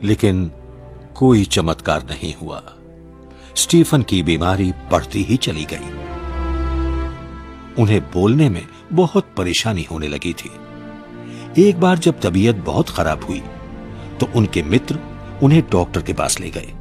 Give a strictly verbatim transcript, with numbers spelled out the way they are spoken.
लेकिन कोई चमत्कार नहीं हुआ। स्टीफन की बीमारी बढ़ती ही चली गई। उन्हें बोलने में बहुत परेशानी होने लगी थी। एक बार जब तबीयत बहुत खराब हुई तो उनके मित्र उन्हें डॉक्टर के पास ले गए।